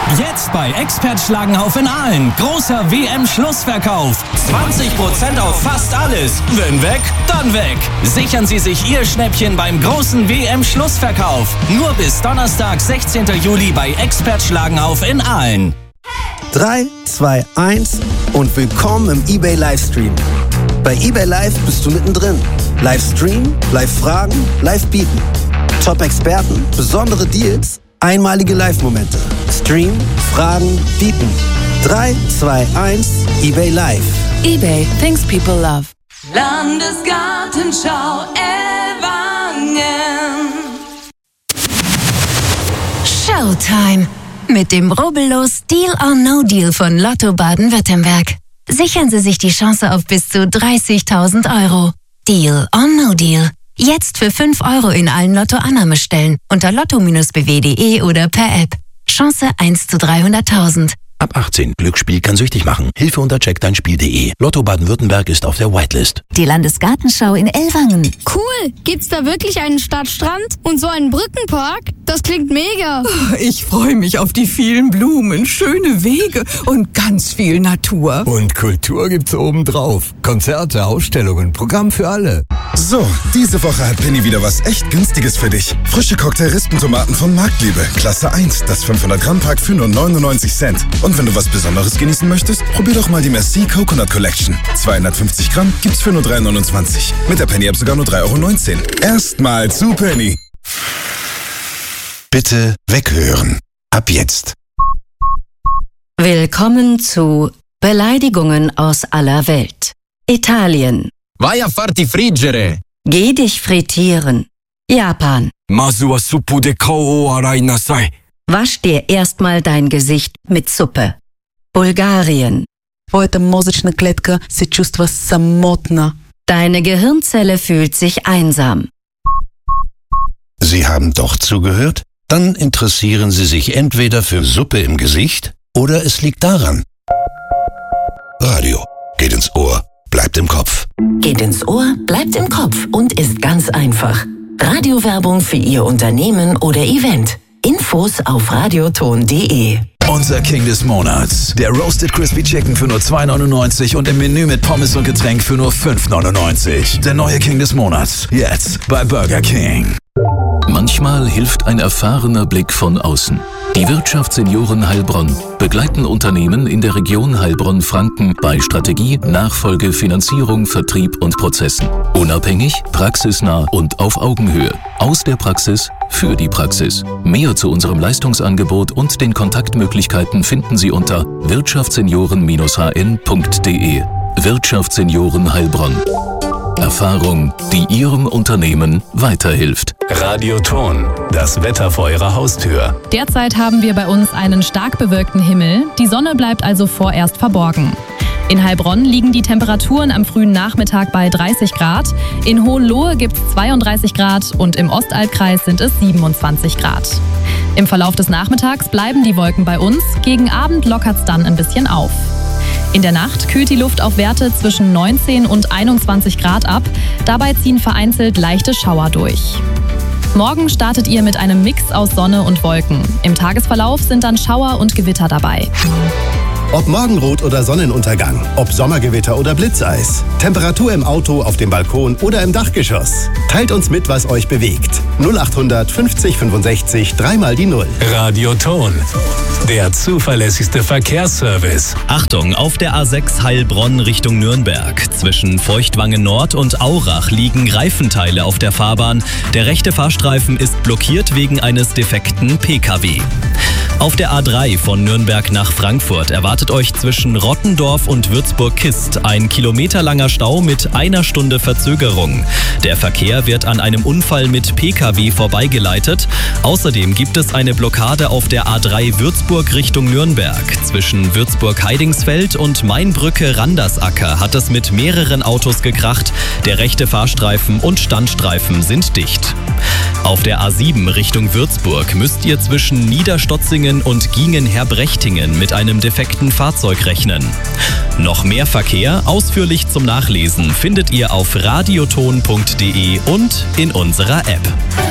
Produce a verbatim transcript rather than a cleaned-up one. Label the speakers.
Speaker 1: Jetzt bei Expert Schlagenhauf in Aalen. Großer W M-Schlussverkauf. zwanzig Prozent auf fast alles. Wenn weg, dann weg. Sichern Sie sich Ihr Schnäppchen beim großen W M-Schlussverkauf. Nur bis Donnerstag, sechzehnten Juli bei Expert Schlagenhauf in Aalen.
Speaker 2: drei, zwei, eins und willkommen im eBay Livestream. Bei eBay Live bist du mittendrin. Livestream, Live-Fragen, Live-Bieten. Top-Experten, besondere Deals, einmalige Live-Momente. Stream, Fragen, Bieten. drei, zwei, eins, eBay Live.
Speaker 3: eBay, things people love.
Speaker 4: Landesgartenschau Ellwangen.
Speaker 3: Showtime. Mit dem rubbellos Deal or No Deal von Lotto Baden-Württemberg. Sichern Sie sich die Chance auf bis zu dreißigtausend Euro. Deal or No Deal. Jetzt für fünf Euro in allen Lotto-Annahmestellen unter lotto Bindestrich b w punkt de oder per App. Chance eins zu dreihunderttausend.
Speaker 5: Ab achtzehn. Glücksspiel kann süchtig machen. Hilfe unter check dein spiel punkt de. Lotto Baden-Württemberg ist auf der Whitelist.
Speaker 6: Die Landesgartenschau in Ellwangen.
Speaker 7: Cool. Gibt's da wirklich einen Stadtstrand und so einen Brückenpark? Das klingt mega.
Speaker 8: Ich freue mich auf die vielen Blumen, schöne Wege und ganz viel Natur.
Speaker 9: Und Kultur gibt's obendrauf. Konzerte, Ausstellungen, Programm für alle.
Speaker 10: So, diese Woche hat Penny wieder was echt Günstiges für dich. Frische Cocktail-Rispentomaten von Marktliebe. Klasse eins, das fünfhundert Gramm Pack für nur neunundneunzig Cent. Und wenn du was Besonderes genießen möchtest, probier doch mal die Merci Coconut Collection. zweihundertfünfzig Gramm gibt's für nur drei neunundzwanzig. Mit der Penny-App sogar nur drei Euro neunzehn. Erstmal zu Penny.
Speaker 5: Bitte weghören. Ab jetzt.
Speaker 6: Willkommen zu Beleidigungen aus aller Welt. Italien.
Speaker 11: Vai a farti friggere.
Speaker 6: Geh dich frittieren. Japan.
Speaker 11: Masu wa suppu de kao arai nasai.
Speaker 6: Wasch dir erstmal dein Gesicht mit Suppe. Bulgarien.
Speaker 12: Твоята мозъчна клетка се чувства самотна.
Speaker 6: Deine Gehirnzelle fühlt sich einsam.
Speaker 5: Sie haben doch zugehört? Dann interessieren Sie sich entweder für Suppe im Gesicht oder es liegt daran. Radio geht ins Ohr, bleibt im Kopf.
Speaker 13: Geht ins Ohr, bleibt im Kopf und ist ganz einfach. Radiowerbung für Ihr Unternehmen oder Event. Infos auf radioton punkt de.
Speaker 14: Unser King des Monats. Der Roasted Crispy Chicken für nur zwei neunundneunzig und im Menü mit Pommes und Getränk für nur fünf neunundneunzig. Der neue King des Monats. Jetzt bei Burger King.
Speaker 15: Manchmal hilft ein erfahrener Blick von außen. Die Wirtschaftssenioren Heilbronn begleiten Unternehmen in der Region Heilbronn-Franken bei Strategie, Nachfolge, Finanzierung, Vertrieb und Prozessen. Unabhängig, praxisnah und auf Augenhöhe. Aus der Praxis für die Praxis. Mehr zu unserem Leistungsangebot und den Kontaktmöglichkeiten finden Sie unter wirtschaftssenioren Bindestrich h n punkt de. Wirtschaftssenioren Heilbronn. Erfahrung, die Ihrem Unternehmen weiterhilft.
Speaker 16: Radioton, das Wetter vor Ihrer Haustür.
Speaker 17: Derzeit haben wir bei uns einen stark bewölkten Himmel. Die Sonne bleibt also vorerst verborgen. In Heilbronn liegen die Temperaturen am frühen Nachmittag bei dreißig Grad. In Hohenlohe gibt es zweiunddreißig Grad und im Ostalbkreis sind es siebenundzwanzig Grad. Im Verlauf des Nachmittags bleiben die Wolken bei uns. Gegen Abend lockert es dann ein bisschen auf. In der Nacht kühlt die Luft auf Werte zwischen neunzehn und einundzwanzig Grad ab. Dabei ziehen vereinzelt leichte Schauer durch. Morgen startet ihr mit einem Mix aus Sonne und Wolken. Im Tagesverlauf sind dann Schauer und Gewitter dabei.
Speaker 18: Ob Morgenrot oder Sonnenuntergang, ob Sommergewitter oder Blitzeis, Temperatur im Auto, auf dem Balkon oder im Dachgeschoss. Teilt uns mit, was euch bewegt. null achthundert fünfzig fünfundsechzig, dreimal die Null.
Speaker 16: Radioton, der zuverlässigste Verkehrsservice.
Speaker 19: Achtung, auf der A sechs Heilbronn Richtung Nürnberg. Zwischen Feuchtwangen Nord und Aurach liegen Reifenteile auf der Fahrbahn. Der rechte Fahrstreifen ist blockiert wegen eines defekten P K W. Auf der A drei von Nürnberg nach Frankfurt erwartet euch zwischen Rottendorf und Würzburg-Kist ein kilometerlanger Stau mit einer Stunde Verzögerung. Der Verkehr wird an einem Unfall mit P K W vorbeigeleitet. Außerdem gibt es eine Blockade auf der A drei Würzburg Richtung Nürnberg. Zwischen Würzburg-Heidingsfeld und Mainbrücke-Randersacker hat es mit mehreren Autos gekracht. Der rechte Fahrstreifen und Standstreifen sind dicht. Auf der A sieben Richtung Würzburg müsst ihr zwischen Niederstotzingen und Gingen-Herbrechtingen mit einem defekten Fahrzeug rechnen. Noch mehr Verkehr ausführlich zum Nachlesen findet ihr auf radioton punkt de und in unserer App.